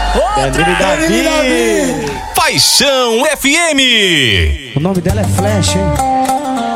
Danilo Davi. Paixão FM. O nome dela é Flash, hein?